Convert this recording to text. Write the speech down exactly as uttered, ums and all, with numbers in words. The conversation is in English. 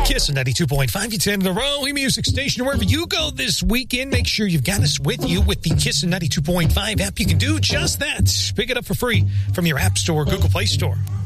Kiss ninety-two point five, it's in the row, music station. Wherever you go this weekend, make sure you've got us with you with the Kiss ninety-two point five app. You can do just that. Pick it up for free from your App Store, Google Play Store.